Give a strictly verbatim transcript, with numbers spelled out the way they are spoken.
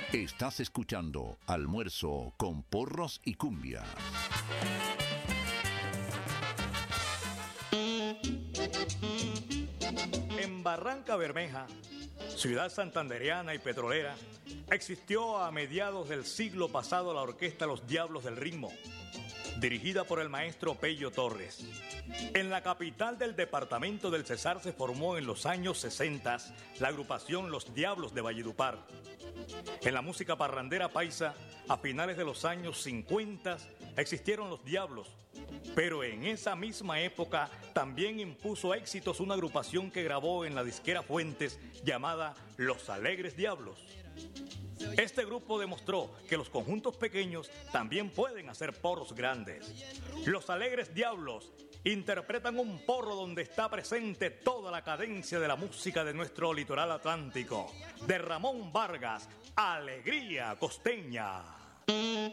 Estás escuchando Almuerzo con Porros y Cumbia. En Barranca Bermeja, ciudad santandereana y petrolera, existió a mediados del siglo pasado la orquesta Los Diablos del Ritmo, dirigida por el maestro Pello Torres. En la capital del departamento del Cesar se formó en los años sesenta la agrupación Los Diablos de Valledupar. En la música parrandera paisa, a finales de los años cincuenta, existieron Los Diablos, pero en esa misma época también impuso éxitos una agrupación que grabó en la disquera Fuentes llamada Los Alegres Diablos. Este grupo demostró que los conjuntos pequeños también pueden hacer porros grandes. Los Alegres Diablos interpretan un porro donde está presente toda la cadencia de la música de nuestro litoral atlántico. De Ramón Vargas, Alegría Costeña.